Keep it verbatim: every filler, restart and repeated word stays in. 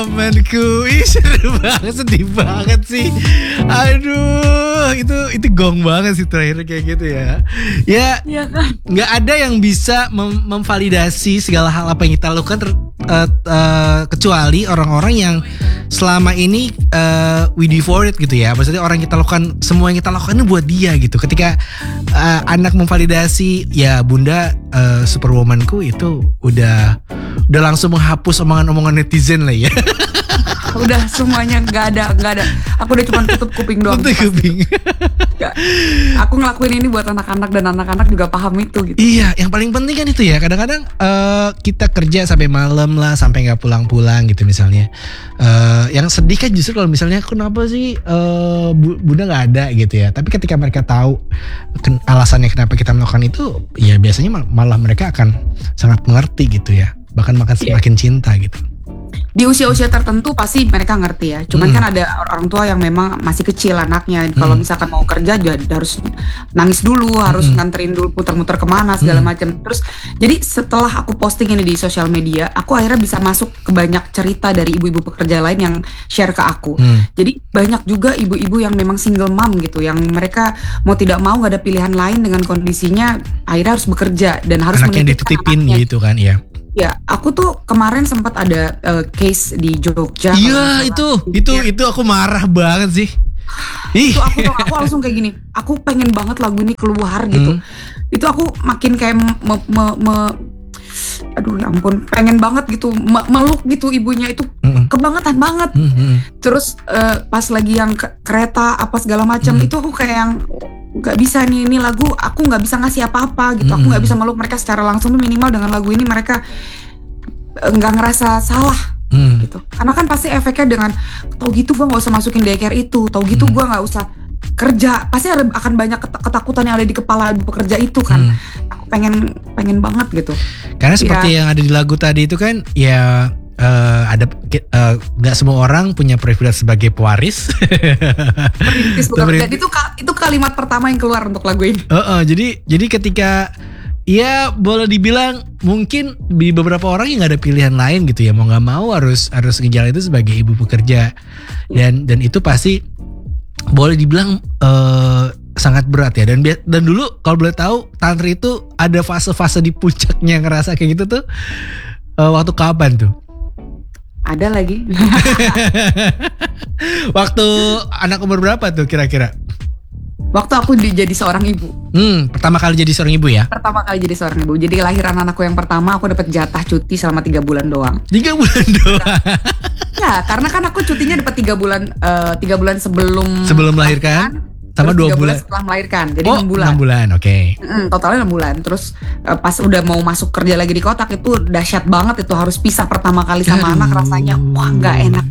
Temanku, ih seru banget, sedih banget sih. Aduh, itu itu gong banget sih terakhir kayak gitu ya. Ya, Iya kan? nggak ada yang bisa mem- memvalidasi segala hal apa yang kita lakukan ter- uh, uh, kecuali orang-orang yang selama ini uh, we devour it gitu ya. Maksudnya orang yang kita lakukan, semua yang kita lakukan ini buat dia gitu. Ketika uh, anak memvalidasi, ya bunda uh, superwomanku itu udah udah langsung menghapus omongan-omongan netizen lah ya. Udah semuanya nggak ada nggak ada. Aku udah cuma tutup kuping doang. Tutup kuping. Nggak. Aku ngelakuin ini buat anak-anak dan anak-anak juga paham itu gitu. Iya, yang paling penting kan itu ya. Kadang-kadang uh, kita kerja sampai malam lah, sampai nggak pulang-pulang gitu misalnya. Uh, yang sedih kan justru kalau misalnya kenapa sih uh, bu- bunda nggak ada gitu ya. Tapi ketika mereka tahu ken- alasannya kenapa kita melakukan itu, ya biasanya mal- malah mereka akan sangat mengerti gitu ya. Bahkan makin semakin cinta gitu. Di usia-usia tertentu pasti mereka ngerti ya. Cuman Hmm. kan ada orang tua yang memang masih kecil anaknya. Kalau Hmm. misalkan mau kerja jadi harus nangis dulu, harus Hmm. nganterin dulu putar-mutar kemana segala Hmm. macam. Terus jadi setelah aku posting ini di sosial media, aku akhirnya bisa masuk ke banyak cerita dari ibu-ibu pekerja lain yang share ke aku. Hmm. Jadi banyak juga ibu-ibu yang memang single mom gitu, yang mereka mau tidak mau gak ada pilihan lain dengan kondisinya, akhirnya harus bekerja dan harus Anaknya menitipkan dititipin anaknya. gitu kan ya. Ya, aku tuh kemarin sempat ada uh, case di Jogja. kalau Iya nggak salah. itu itu Iya. itu aku marah banget sih. Ih. Itu aku tuh aku langsung kayak gini. Aku pengen banget lagu ini keluar gitu. Hmm. Itu aku makin kayak me, me- me- aduh ya ampun, pengen banget gitu me- meluk gitu ibunya itu Hmm. kebangetan banget. Hmm, hmm. Terus uh, pas lagi yang ke- kereta apa segala macam Hmm. itu aku kayak yang nggak bisa nih ini lagu aku nggak bisa ngasih apa-apa gitu. Aku Hmm. nggak bisa meluk mereka secara langsung, minimal dengan lagu ini mereka uh, nggak ngerasa salah. Hmm. Gitu. Karena kan pasti efeknya dengan tau gitu gue nggak usah masukin daycare itu, tau gitu Hmm. gue nggak usah kerja, pasti ada, akan banyak ket- ketakutan yang ada di kepala ibu pekerja itu kan. Hmm. Aku pengen pengen banget gitu. Karena seperti yang ada di lagu tadi itu kan ya eh, ada eh, nggak semua orang punya privilege sebagai pewaris. Perintis bukan Perintis. jadi itu ka- itu kalimat pertama yang keluar untuk lagu ini. Eh, eh, jadi jadi ketika ya boleh dibilang mungkin di beberapa orang yang nggak ada pilihan lain gitu ya, mau nggak mau harus harus ngejalan itu sebagai ibu pekerja, dan dan itu pasti boleh dibilang eh, sangat berat ya. Dan bia- dan dulu kalau boleh tahu Tantri itu ada fase-fase di puncaknya ngerasa kayak gitu tuh eh, waktu kapan tuh? Ada lagi. Waktu anak umur berapa tuh kira-kira? Waktu aku di- jadi seorang ibu. Hmm, pertama kali jadi seorang ibu ya? Pertama kali jadi seorang ibu. Jadi lahiran anakku yang pertama aku dapat jatah cuti selama tiga bulan doang. Tiga bulan doang. Ya, karena kan aku cutinya dapat tiga bulan eh, tiga bulan sebelum Sebelum melahirkan? Sama terus dua tiga bulan setelah melahirkan. Jadi Oh, enam bulan. enam bulan, oke. Mm, totalnya enam bulan. Terus eh, pas udah mau masuk kerja lagi di kotak itu dahsyat banget, itu harus pisah pertama kali sama Aduh. anak, rasanya wah nggak enak